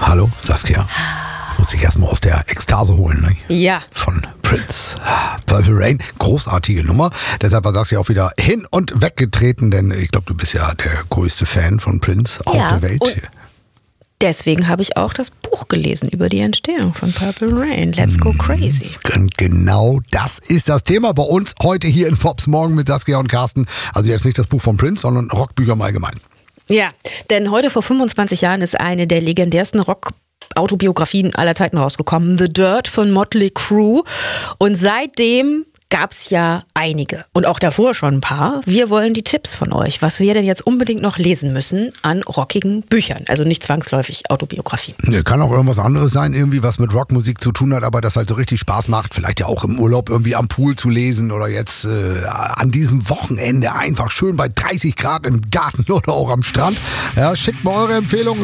Hallo, Saskia. Muss ich erstmal aus der Ekstase holen, ne? Ja. Von Prince. Purple Rain, großartige Nummer. Deshalb war Saskia auch wieder hin und weggetreten, denn ich glaube, du bist ja der größte Fan von Prince auf der Welt. Und deswegen habe ich auch das Buch gelesen über die Entstehung von Purple Rain. Let's go crazy. Und genau das ist das Thema bei uns heute hier in Fops Morgen mit Saskia und Carsten. Also jetzt nicht das Buch von Prince, sondern Rockbücher im Allgemeinen. Ja, denn heute vor 25 Jahren ist eine der legendärsten Rock-Autobiografien aller Zeiten rausgekommen. The Dirt von Motley Crue. Und seitdem gab's ja einige und auch davor schon ein paar. Wir wollen die Tipps von euch, was wir denn jetzt unbedingt noch lesen müssen an rockigen Büchern. Also nicht zwangsläufig Autobiografien. Ne, kann auch irgendwas anderes sein, irgendwie was mit Rockmusik zu tun hat, aber das halt so richtig Spaß macht. Vielleicht ja auch im Urlaub irgendwie am Pool zu lesen oder jetzt an diesem Wochenende einfach schön bei 30 Grad im Garten oder auch am Strand. Ja, schickt mal eure Empfehlungen